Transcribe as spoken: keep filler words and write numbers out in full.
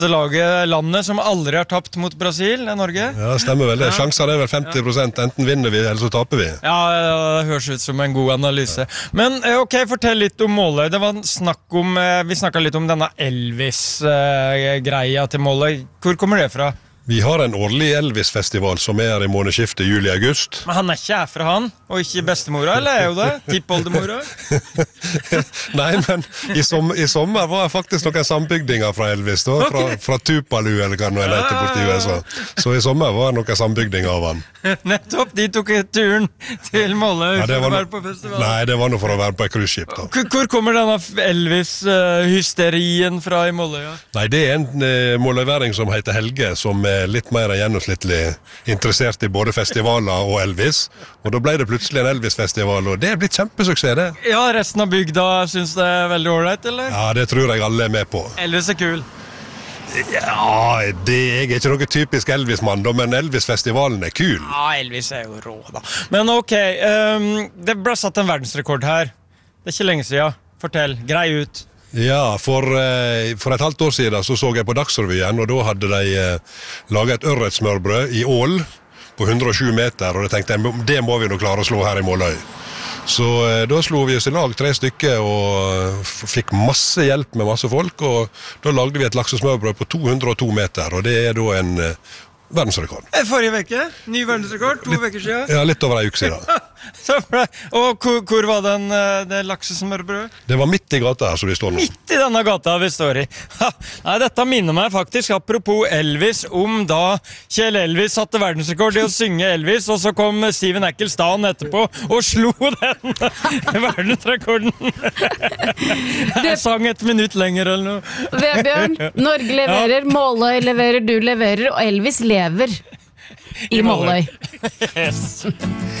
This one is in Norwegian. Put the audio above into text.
laget landet som aldri har tapt mot Brasil, det er Norge. Ja, stemmer vel det. Sjansen er vel femti prosent, enten vinner vi eller så taper vi. Ja, det høres ut som en god analyse. Men ok, fortell litt om Måløy. Det var snakk om, vi snakket litt om denne Elvis-greia til Måløy. Hvor kommer det fra? Vi har en årlig Elvis-festival som er i månedsskiftet juli-august. Men han er ikke her fra han, og ikke bestemora, eller er jo det? Tippoldemora? Nei, men i, som, i sommer var jeg faktisk noen sambygdinger fra Elvis, da, fra, Okay. fra Tupalu, eller hva det heter borti U S A. Så i sommer var det noen sambygdinger av han. Nettopp, de tok turen til Måløy Ja, det for å var være no- på festival. Nei, det var noe for å være på et cruiseskip da. Hvor hvor kommer denne Elvis-hysterien fra i Måløy? Ja? Nei, det er en eh, måløyværing som heter Helge, som er litt mer enn gjennomsnittlig interessert i både festivaler og Elvis. Og da ble det plutselig en Elvis-festival, og det er blitt kjempesuksess, det. Ja, resten av bygda synes det er veldig ordentlig, eller? Ja, det tror jeg alle er med på. Elvis er kul. Ja, det jeg er ikke noe typisk Elvis-mann, da, men Elvis-festivalen er kul. Ja, Elvis er jo rå, da. Men ok, ehm, det ble satt en verdensrekord her. Det er ikke lenge siden. Fortell, grei ut. Ja, for, eh, for et halvt år siden så så jeg på Dagsrevyen, og da hadde de eh, laget et ørretsmørbrød i Ål på hundre og sju meter, og da tenkte jeg, det må vi nå klare å slå her i Måløy. Så eh, da slo vi oss i lag tre stykker og f- fikk masse hjelp med masse folk, og da lagde vi et laksesmørbrød på to hundre og to meter, og det er da en eh, verdensrekord. Eh, Forrige veke, ny verdensrekord, to veker siden. Ja, litt over en uke siden. Så ble, og hvor, hvor var den, eh, det laksesmørbrød? Det var midt i gata her som vi står nå. Midt i denne gata vi står i. Ha, nei, dette minner meg faktisk, apropos Elvis, om da Kjell Elvis satte verdensrekord i å synge Elvis, og så kom Steven Ackles dagen etterpå og slo den verdensrekorden. Jeg sang et minutt lenger eller noe. Vebjørn, Norge leverer, Måløy leverer, du leverer, og Elvis lever i Måløy. Yes.